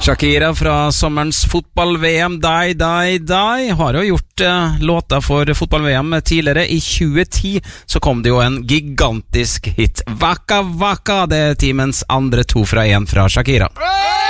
Shakira fra sommerens fotball-VM Die har jo gjort låta for fotball-VM tidligere. I 2010 så kom det jo en gigantisk hit. Waka Waka, det timens andre 2 fra 1 fra Shakira.